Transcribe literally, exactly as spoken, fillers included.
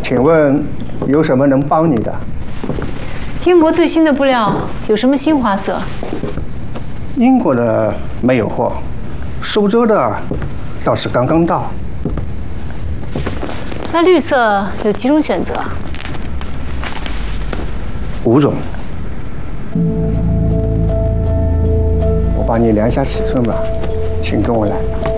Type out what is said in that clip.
请问有什么能帮你的？ 英国最新的布料有什么新花色？ 英国的没有货，苏州的倒是刚刚到。 那绿色有几种选择？ 五种。我帮你量一下尺寸吧，请跟我来。